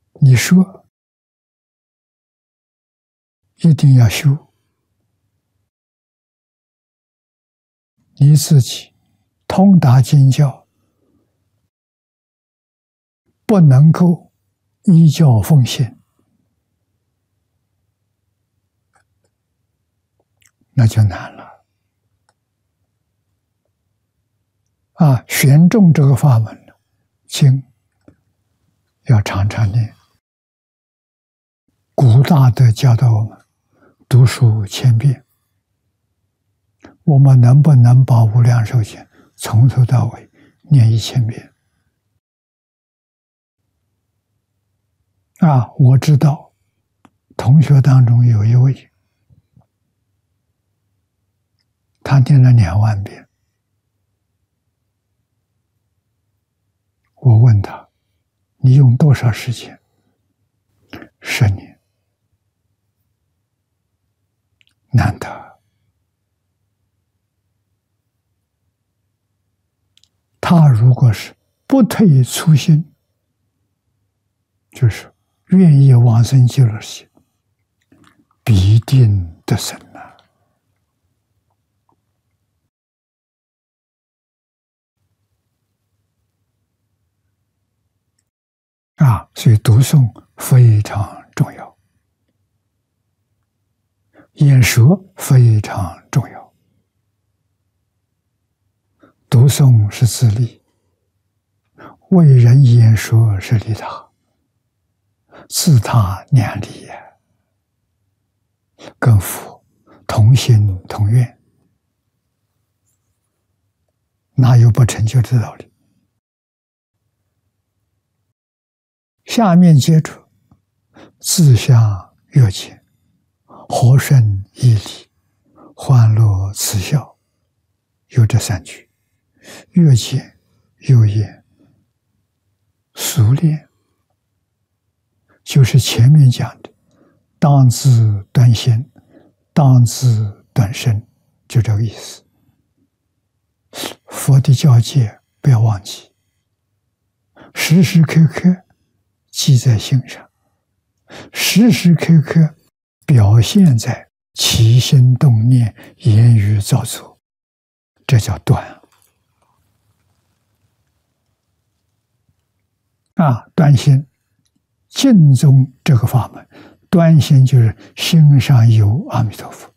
你说一定要修，你自己通达经教，不能够依教奉行，那就难了。玄重这个法门，经要常常念。古大德教导我们读书千遍，我们能不能把无量寿经从头到尾念1000遍？我知道同学当中有一位，他念了2万遍。我问他，你用多少时间？10年。难得。他如果是不退初心，就是愿意往生极乐世界，必定得生所以读诵非常重要，演说非常重要。读诵是自利，为人演说是利他，自他两利也，跟佛同心同愿，哪有不成就的道理？下面接着自相悦见，和顺义理，欢乐慈笑，有这3句。悦见有言熟练，就是前面讲的当自断心，当自断身，就这个意思。佛的教诫不要忘记，时时刻刻记在心上，时时刻刻表现在起心动念、言语造作，这叫断。断心，净宗这个法门，断心就是心上有阿弥陀佛，